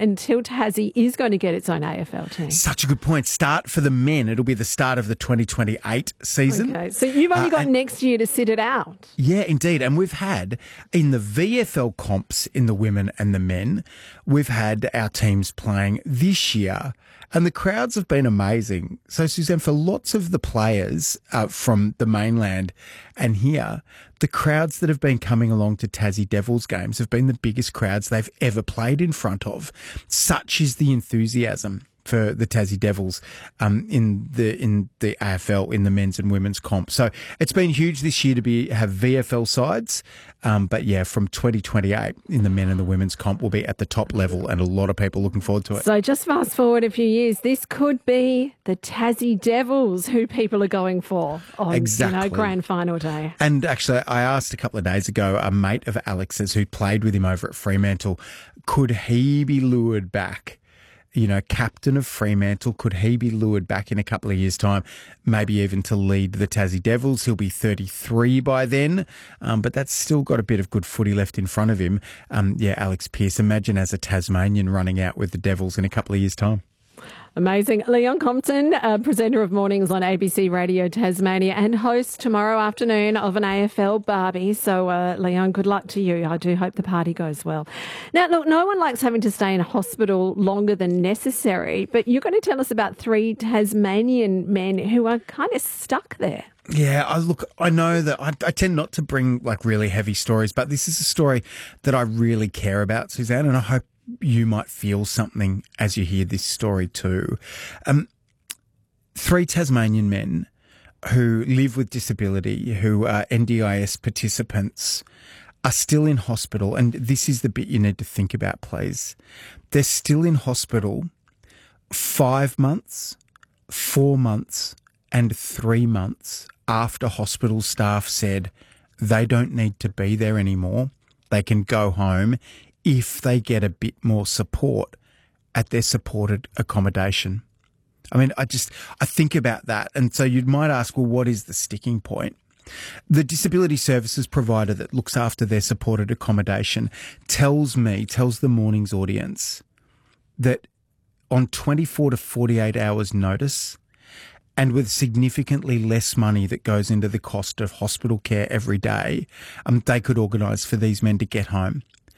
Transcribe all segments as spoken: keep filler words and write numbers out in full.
until Tassie is going to get its own A F L team. Such a good point. Start for the men. It'll be the start of the twenty twenty-eight season. Okay, so you've only got uh, next year to sit it out. Yeah, indeed. And we've had, in the V F L comps in the women and the men, we've had our teams playing this year, and the crowds have been amazing. So, Suzanne, for lots of the players uh, from the mainland and here, the crowds that have been coming along to Tassie Devils games have been the biggest crowds they've ever played in front of. Such is the enthusiasm for the Tassie Devils um, in the in the A F L, in the men's and women's comp. So it's been huge this year to be have V F L sides. Um, but yeah, from twenty twenty-eight in the men and the women's comp will be at the top level, and a lot of people looking forward to it. So just fast forward a few years, this could be the Tassie Devils who people are going for on exactly. you know, grand final day. And actually, I asked a couple of days ago a mate of Alex's who played with him over at Fremantle, could he be lured back? You know, captain of Fremantle, could he be lured back in a couple of years' time, maybe even to lead the Tassie Devils? He'll be thirty-three by then, um, but that's still got a bit of good footy left in front of him. Um, yeah, Alex Pearce, imagine as a Tasmanian running out with the Devils in a couple of years' time. Amazing. Leon Compton, uh, presenter of Mornings on A B C Radio Tasmania and host tomorrow afternoon of an A F L Barbie. So, uh, Leon, good luck to you. I do hope the party goes well. Now, look, no one likes having to stay in hospital longer than necessary, but you're going to tell us about three Tasmanian men who are kind of stuck there. Yeah, I look, I know that I, I tend not to bring like really heavy stories, but this is a story that I really care about, Suzanne, and I hope you might feel something as you hear this story too. Um, three Tasmanian men who live with disability, who are N D I S participants, are still in hospital. And this is the bit you need to think about, please. They're still in hospital five months, four months, and three months after hospital staff said they don't need to be there anymore. They can go home if they get a bit more support at their supported accommodation. I mean, I just, I think about that. And so you might ask, well, what is the sticking point? The disability services provider that looks after their supported accommodation tells me, tells the Mornings audience, that on twenty-four to forty-eight hours notice, and with significantly less money that goes into the cost of hospital care every day, um, they could organise for these men to get home.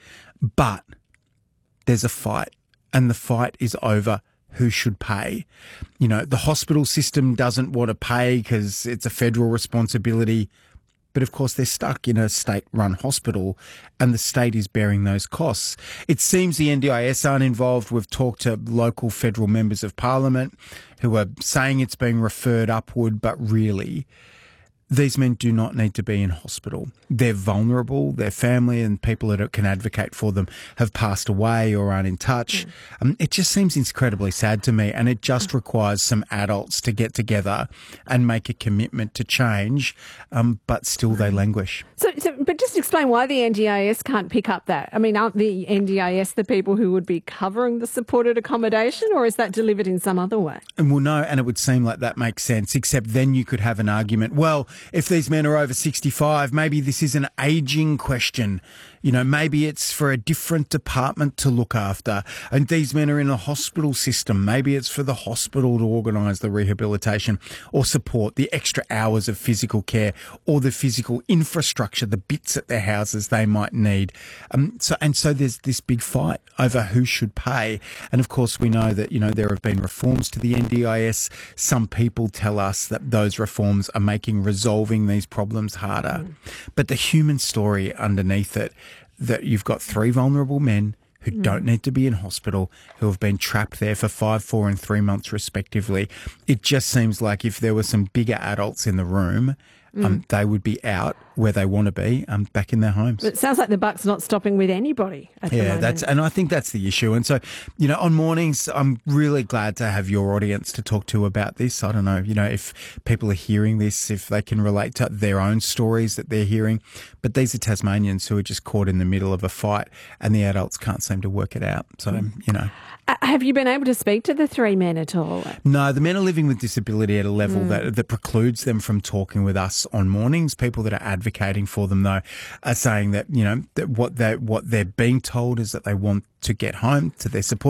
But there's a fight, and the fight is over who should pay. You know, the hospital system doesn't want to pay because it's a federal responsibility. But of course, they're stuck in a state-run hospital, and the state is bearing those costs. It seems the N D I S aren't involved. We've talked to local federal members of parliament who are saying it's being referred upward, but really, these men do not need to be in hospital. They're vulnerable. Their family and people that can advocate for them have passed away or aren't in touch. Mm. Um, it just seems incredibly sad to me, and it just requires some adults to get together and make a commitment to change, um, but still they languish. So, so, but just explain why the N D I S can't pick up that. I mean, aren't the N D I S the people who would be covering the supported accommodation, or is that delivered in some other way? And well, no, and it would seem like that makes sense, except then you could have an argument, well, if these men are over sixty-five, maybe this is an ageing question. You know, maybe it's for a different department to look after. And these men are in a hospital system. Maybe it's for the hospital to organise the rehabilitation or support the extra hours of physical care or the physical infrastructure, the bits at their houses they might need. Um, so and so there's this big fight over who should pay. And of course, we know that, you know, there have been reforms to the N D I S. Some people tell us that those reforms are making resolving these problems harder. Mm. But the human story underneath it, that you've got three vulnerable men who mm. don't need to be in hospital, who have been trapped there for five, four and three months respectively. It just seems like if there were some bigger adults in the room, mm. um, they would be out where they want to be, um, back in their homes. But it sounds like the buck's not stopping with anybody at the yeah, moment. that's, and I think that's the issue. And so, you know, on Mornings, I'm really glad to have your audience to talk to about this. I don't know, you know, if people are hearing this, if they can relate to their own stories that they're hearing. But these are Tasmanians who are just caught in the middle of a fight, and the adults can't seem to work it out. So, mm. you know. Uh, have you been able to speak to the three men at all? No, the men are living with disability at a level mm. that, that precludes them from talking with us on Mornings. People that are advocating for them, though, are saying that, you know, that what they what they're being told is that they want to get home to their support.